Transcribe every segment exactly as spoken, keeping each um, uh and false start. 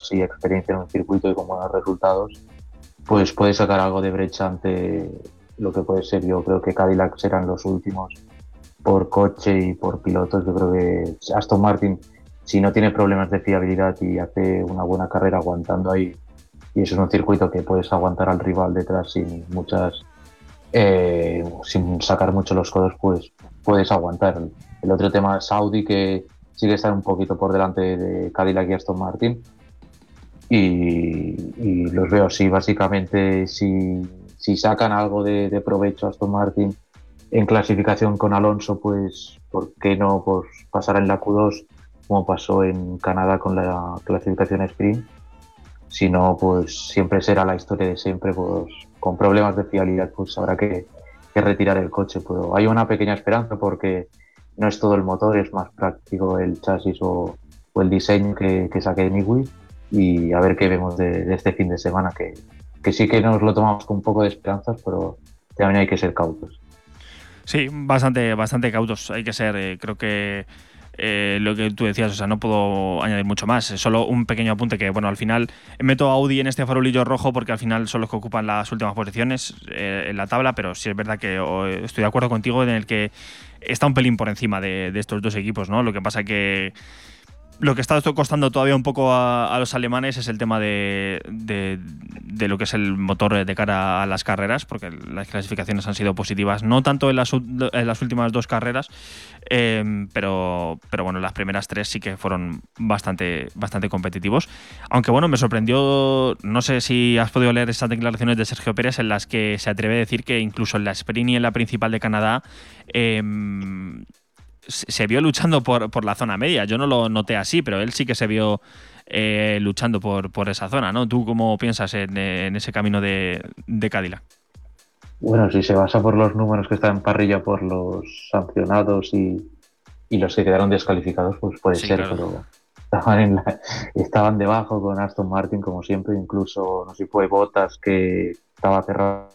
años y experiencia en un circuito y con buenos resultados, pues puede sacar algo de brecha ante lo que puede ser. Yo creo que Cadillac serán los últimos por coche y por pilotos. Yo creo que Aston Martin, si no tiene problemas de fiabilidad y hace una buena carrera aguantando ahí, y eso es un circuito que puedes aguantar al rival detrás sin muchas eh, sin sacar mucho los codos, pues puedes aguantar. El otro tema es Audi, que sigue estar un poquito por delante de Cadillac y Aston Martin, y, y los veo así. Básicamente, si, si sacan algo de, de provecho a Aston Martin en clasificación con Alonso, pues ¿por qué no pues, pasar en la Q dos como pasó en Canadá con la clasificación sprint? Si no, pues siempre será la historia de siempre, pues con problemas de fiabilidad pues habrá que, que retirar el coche. Pero hay una pequeña esperanza porque no es todo el motor, es más práctico el chasis o, o el diseño que, que saque Newey, y a ver qué vemos de, de este fin de semana, que, que sí que nos lo tomamos con un poco de esperanzas, pero también hay que ser cautos. Sí, bastante, bastante cautos hay que ser. Eh, creo que eh, lo que tú decías, o sea, no puedo añadir mucho más. Solo un pequeño apunte que, bueno, al final meto a Audi en este farolillo rojo porque al final son los que ocupan las últimas posiciones eh, en la tabla, pero sí es verdad que oh, estoy de acuerdo contigo en el que está un pelín por encima de, de estos dos equipos, ¿no? Lo que pasa que lo que está costando todavía un poco a, a los alemanes es el tema de, de, de lo que es el motor de cara a las carreras, porque las clasificaciones han sido positivas, no tanto en las, en las últimas dos carreras, eh, pero, pero bueno, las primeras tres sí que fueron bastante, bastante competitivos. Aunque bueno, me sorprendió, no sé si has podido leer esas declaraciones de Sergio Pérez en las que se atreve a decir que incluso en la sprint y en la principal de Canadá eh, se vio luchando por, por la zona media. Yo no lo noté así, pero él sí que se vio eh, luchando por, por esa zona, ¿no? ¿Tú cómo piensas en, en ese camino de, de Cadillac? Bueno, si se basa por los números que están en parrilla por los sancionados y, y los que quedaron descalificados, pues puede Sí, ser, claro. pero estaban, en la- estaban debajo con Aston Martin, como siempre. Incluso, no sé si fue Bottas que estaba cerrando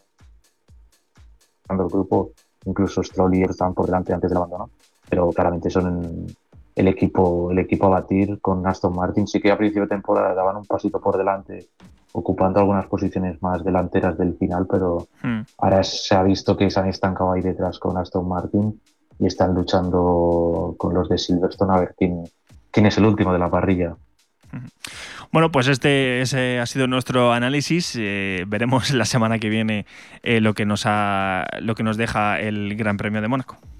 el grupo, incluso Stroll y Ericsson estaban por delante antes del abandono, pero claramente son el equipo, el equipo a batir con Aston Martin. Sí que a principio de temporada daban un pasito por delante, ocupando algunas posiciones más delanteras del final, pero Hmm. ahora se ha visto que se han estancado ahí detrás con Aston Martin y están luchando con los de Silverstone a ver quién, quién es el último de la parrilla. Bueno, pues este ese ha sido nuestro análisis. Eh, veremos la semana que viene eh, lo que nos ha, lo que nos deja el Gran Premio de Mónaco.